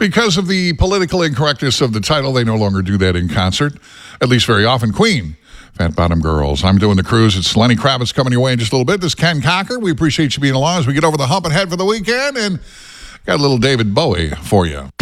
Because of the political incorrectness of the title, they no longer do that in concert, at least very often. Queen, Fat Bottom Girls. I'm doing the cruise. It's Lenny Kravitz coming your way in just a little bit. This is Ken Cocker. We appreciate you being along as we get over the hump and head for the weekend, and got a little David Bowie for you.